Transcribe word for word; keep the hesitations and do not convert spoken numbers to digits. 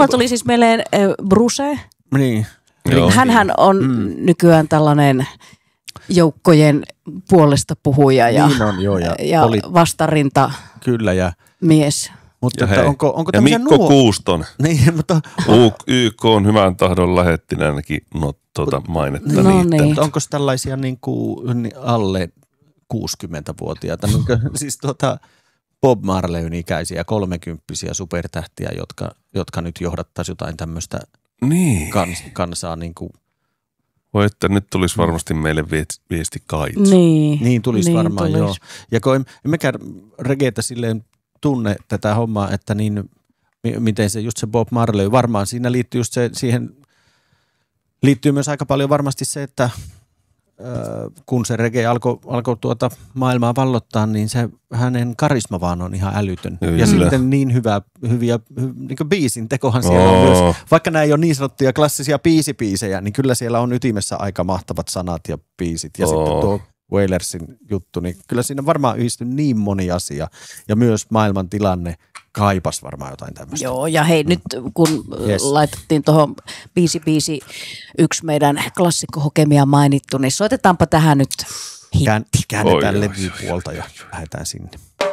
Mulla tuli siis mieleen äh, Bruce. Niin. Hänhän on mm. nykyään tällainen joukkojen puolesta puhuja ja, niin on, joo, ja, ja oli... vastarinta Kyllä, ja... mies. Mutta että onko, onko ja Mikko nuo... Kuuston. Niin, mutta... Y K on hyvän tahdon lähettinäänkin no, tuota mainetta. No niin. Onko tällaisia niin kuin alle kuusikymmentävuotiaita, niin kuin, siis tuota Bob Marleyn ikäisiä kolmekymppisiä supertähtiä, jotka, jotka nyt johdattaisi jotain tämmöistä niin. kans, kansaa niin kuin... Voi, että nyt tulisi varmasti meille viesti kait. Niin. Niin tulisi niin, varmaan, tulis. joo. Ja kun en, en mekään regeetä silleen tunne tätä hommaa, että niin, miten se just se Bob Marley, varmaan siinä liittyy just se, siihen liittyy myös aika paljon varmasti se, että äh, kun se reggae alkoi alko tuota maailmaa vallottaa, niin se hänen karisma vaan on ihan älytön. Kyllä. Ja sitten niin hyvä, hyviä, hy, niin kuin biisin tekohan siellä oh. on myös, vaikka nämä ei ole niin sanottuja klassisia biisibiisejä, niin kyllä siellä on ytimessä aika mahtavat sanat ja biisit. Ja oh. sitten tuo Wailersin juttu, niin kyllä siinä varmaan yhdistyy niin moni asia ja myös maailman tilanne kaipas varmaan jotain tämmöistä. Joo, ja hei, nyt kun yes. laitettiin tuohon biisi biisi yksi meidän klassikkohokemia mainittu, niin soitetaanpa tähän nyt hitti. Käännetään levypuolta ja lähdetään sinne.